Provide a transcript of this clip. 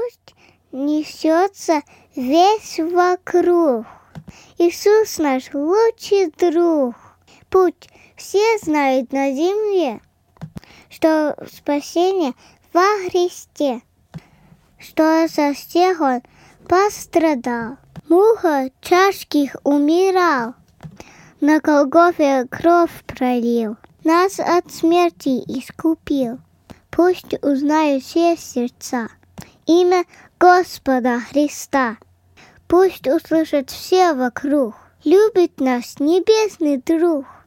Пусть несется весь вокруг. Иисус наш лучший друг. Пусть все знают на земле, что спасение во Христе, что за всех Он пострадал, мука тяжких умирал, на Голгофе кровь пролил, нас от смерти искупил. Пусть узнают все сердца имя Господа Христа. Пусть услышат все вокруг, любит нас небесный друг.